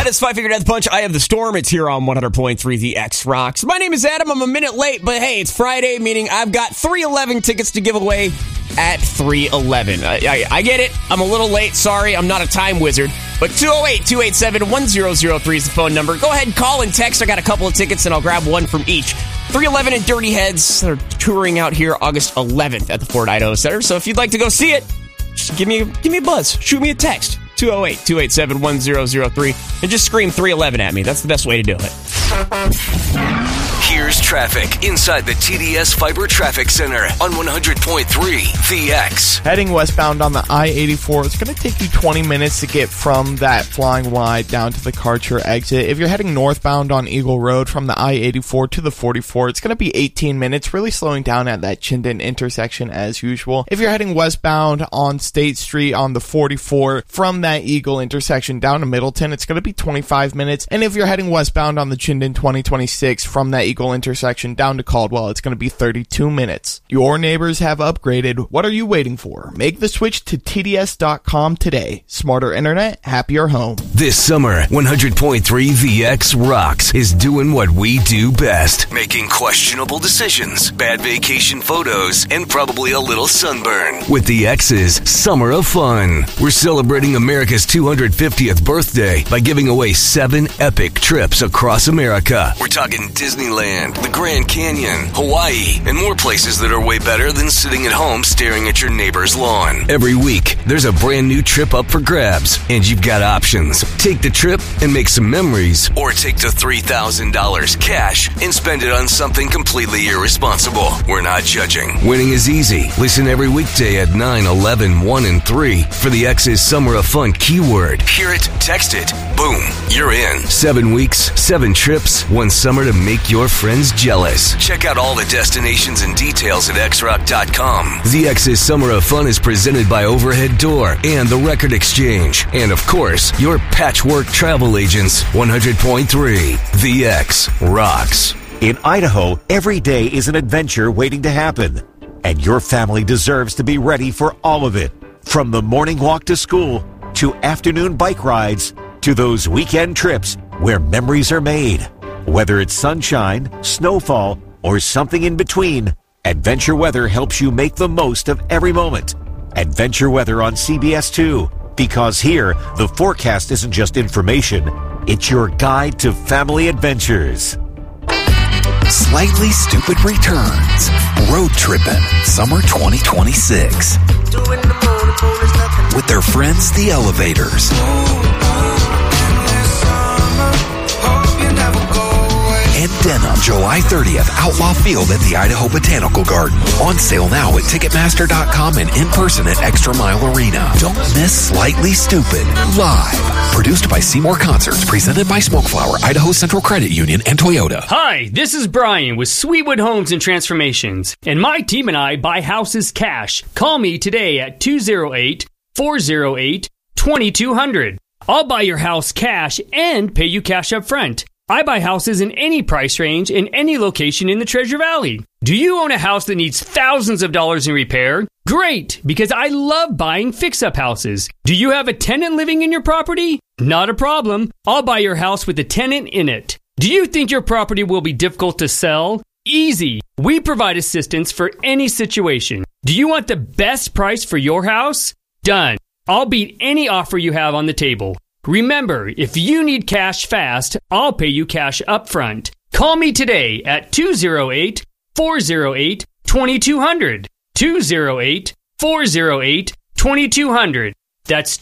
It's 5 Figure Death Punch. I have the Storm. It's here on 100.3 The X Rocks. My name is Adam. I'm a minute late, but hey, it's Friday, meaning I've got 311 tickets to give away at 311. I get it. I'm a little late. Sorry, I'm not a time wizard. But 208-287-1003 is the phone number. Go ahead and call and text. I got a couple of tickets, and I'll grab one from each. 311 and Dirty Heads are touring out here August 11th at the Ford Idaho Center. So if you'd like to go see it, just give me a buzz. Shoot me a text. 208-287-1003. And just scream 311 at me. That's the best way to do it. Here's traffic inside the TDS Fiber Traffic Center on 100.3 The X. Heading westbound on the I-84, it's going to take you 20 minutes to get from that Flying Y down to the Karcher exit. If you're heading northbound on Eagle Road from the I-84 to the 44, it's going to be 18 minutes, really slowing down at that Chinden intersection as usual. If you're heading westbound on State Street on the 44 from that Eagle intersection down to Middleton, it's going to be 25 minutes. And if you're heading westbound on the Chinden 2026 from that Eagle intersection down to Caldwell, it's going to be 32 minutes. Your neighbors have upgraded. What are you waiting for? Make the switch to TDS.com today. Smarter internet, happier home. This summer, 100.3 The X Rocks is doing what we do best. Making questionable decisions, bad vacation photos, and probably a little sunburn. With The X's Summer of Fun. We're celebrating America's 250th birthday by giving away 7 epic trips across America. We're talking Disneyland, the Grand Canyon, Hawaii, and more places that are way better than sitting at home staring at your neighbor's lawn. Every week, there's a brand new trip up for grabs, and you've got options. Take the trip and make some memories, or take the $3,000 cash and spend it on something completely irresponsible. We're not judging. Winning is easy. Listen every weekday at 9, 11, 1, and 3 for the X's Summer of Fun keyword. Hear it, text it, boom, you're in. 7 weeks, 7 trips, 1 summer to make your friends jealous. Check out all the destinations and details at xrock.com. The X's Summer of Fun is presented by Overhead Door and The Record Exchange. And of course, your Patchwork Travel Agents. 100.3 The X Rocks. In Idaho, every day is an adventure waiting to happen. And your family deserves to be ready for all of it. From the morning walk to school, to afternoon bike rides, to those weekend trips where memories are made. Whether it's sunshine, snowfall, or something in between, Adventure Weather helps you make the most of every moment. Adventure Weather on CBS 2, because here, the forecast isn't just information, it's your guide to family adventures. Slightly Stupid returns. Road Trippin' Summer 2026. With their friends, the Elevators. And Denim, July 30th, Outlaw Field at the Idaho Botanical Garden. On sale now at Ticketmaster.com and in person at Extra Mile Arena. Don't miss Slightly Stupid. Live. Produced by Seymour Concerts. Presented by Smoke Flower, Idaho Central Credit Union, and Toyota. Hi, this is Brian with Sweetwood Homes and Transformations. And my team and I buy houses cash. Call me today at 208-408-2200. I'll buy your house cash and pay you cash up front. I buy houses in any price range in any location in the Treasure Valley. Do you own a house that needs thousands of dollars in repair? Great, because I love buying fix-up houses. Do you have a tenant living in your property? Not a problem. I'll buy your house with a tenant in it. Do you think your property will be difficult to sell? Easy. We provide assistance for any situation. Do you want the best price for your house? Done. I'll beat any offer you have on the table. Remember, if you need cash fast, I'll pay you cash up front. Call me today at 208-408-2200. 208-408-2200. That's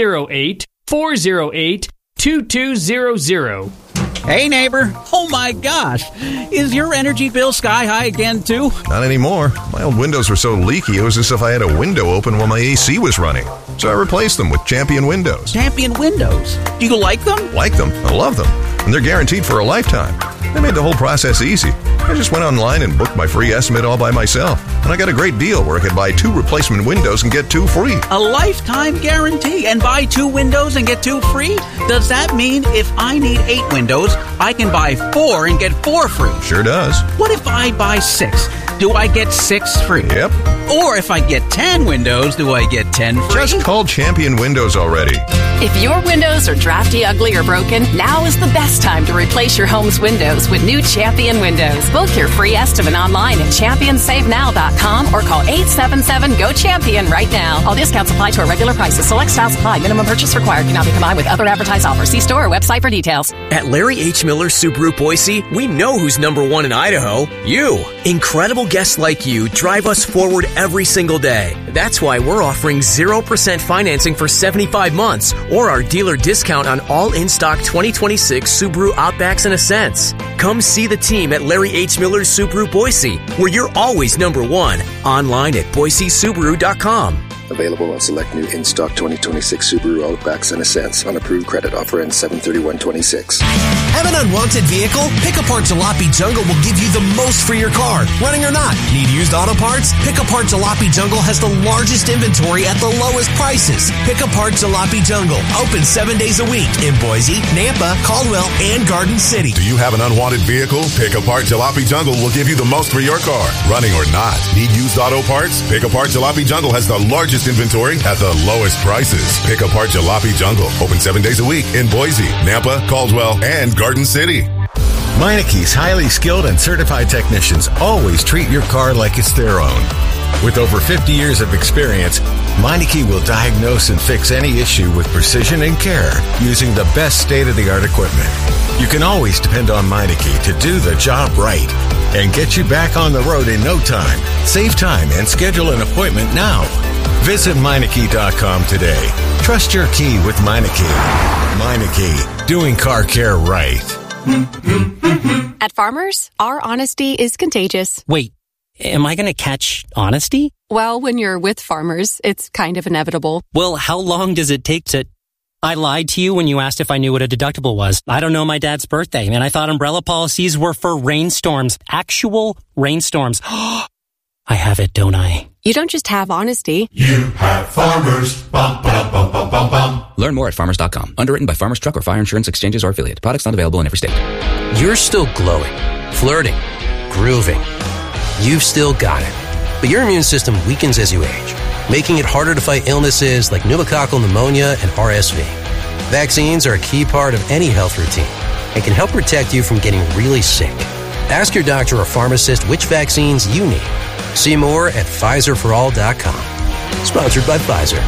208-408-2200. Hey, neighbor. Oh, my gosh. Is your energy bill sky high again, too? Not anymore. My old windows were so leaky, it was as if I had a window open while my AC was running. So I replaced them with Champion Windows. Champion Windows? Do you like them? Like them. I love them. And they're guaranteed for a lifetime. They made the whole process easy. I just went online and booked my free estimate all by myself. And I got a great deal where I could buy 2 replacement windows and get 2 free. A lifetime guarantee and buy 2 windows and get 2 free? Does that mean if I need 8 windows, I can buy 4 and get 4 free? Sure does. What if I buy 6? Do I get 6 free? Yep. Or if I get 10 windows, do I get 10 free? Just call Champion Windows already. If your windows are drafty, ugly, or broken, now is the best time to replace your home's windows with new Champion Windows. Book your free estimate online at championsavenow.com or call 877-GO-CHAMPION right now. All discounts apply to our regular prices. Select styles apply. Minimum purchase required. Cannot be combined with other advertised offers. See store or website for details. At Larry H. Miller Subaru Boise, we know who's number 1 in Idaho. You. Incredible guests like you drive us forward every single day. That's why we're offering 0% financing for 75 months or our dealer discount on all in-stock 2026 Subaru Outbacks and Ascents. Come see the team at Larry H. Miller Subaru Boise, where you're always number 1. Online at boisesubaru.com. Available on select new in-stock 2026 Subaru Outbacks and Ascents on approved credit. Offer ends 7/31/26. Have an unwanted vehicle? Pick Apart Jalopy Jungle will give you the most for your car, running or not. Need used auto parts? Pick Apart Jalopy Jungle has the largest inventory at the lowest prices. Pick Apart Jalopy Jungle, open 7 days a week in Boise, Nampa, Caldwell, and Garden City. Do you have an unwanted vehicle? Pick Apart Jalopy Jungle will give you the most for your car, running or not. Need used auto parts? Pick Apart Jalopy Jungle has the largest inventory at the lowest prices. Pick Apart Jalopy Jungle, open 7 days a week in Boise, Nampa, Caldwell, and Garden City. Meineke's highly skilled and certified technicians always treat your car like it's their own. With over 50 years of experience, Meineke will diagnose and fix any issue with precision and care using the best state-of-the-art equipment. You can always depend on Meineke to do the job right and get you back on the road in no time. Save time and schedule an appointment now. Visit Meineke.com today. Trust your key with Meineke. Meineke, doing car care right. At Farmers, our honesty is contagious. Wait, am I going to catch honesty? Well, when you're with Farmers, it's kind of inevitable. Well, how long does it take to... I lied to you when you asked if I knew what a deductible was. I don't know my dad's birthday, and I thought umbrella policies were for rainstorms. Actual rainstorms. I have it, don't I? You don't just have honesty. You have Farmers. Bum, bum, bum, bum, bum, bum. Learn more at farmers.com. Underwritten by Farmers Truck or Fire Insurance Exchanges or Affiliate. Products not available in every state. You're still glowing, flirting, grooving. You've still got it. But your immune system weakens as you age, making it harder to fight illnesses like pneumococcal pneumonia and RSV. Vaccines are a key part of any health routine and can help protect you from getting really sick. Ask your doctor or pharmacist which vaccines you need. See more at PfizerForAll.com. Sponsored by Pfizer.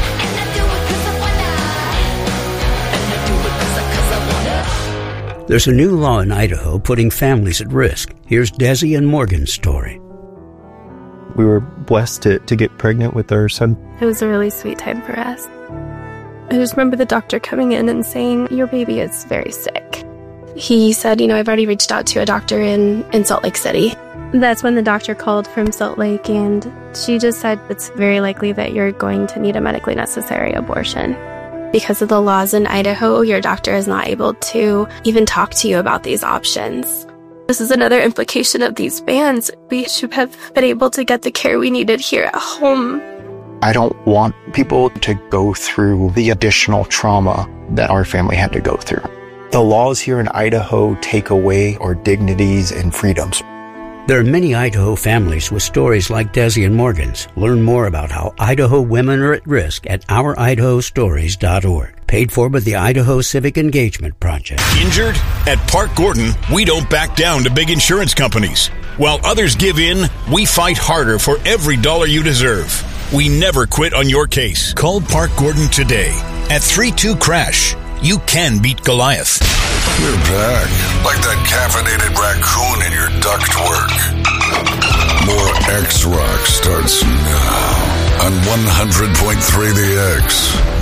There's a new law in Idaho putting families at risk. Here's Desi and Morgan's story. We were blessed to get pregnant with our son. It was a really sweet time for us. I just remember the doctor coming in and saying, your baby is very sick. He said, I've already reached out to a doctor in Salt Lake City. That's when the doctor called from Salt Lake, and she just said it's very likely that you're going to need a medically necessary abortion. Because of the laws in Idaho, your doctor is not able to even talk to you about these options. This is another implication of these bans. We should have been able to get the care we needed here at home. I don't want people to go through the additional trauma that our family had to go through. The laws here in Idaho take away our dignities and freedoms. There are many Idaho families with stories like Desi and Morgan's. Learn more about how Idaho women are at risk at ouridahostories.org. Paid for by the Idaho Civic Engagement Project. Injured? At Park Gordon, we don't back down to big insurance companies. While others give in, we fight harder for every dollar you deserve. We never quit on your case. Call Park Gordon today at 32-CRASH. You can beat Goliath. You're back. Like that caffeinated raccoon in your ductwork. More X-Rock starts now on 100.3 The X.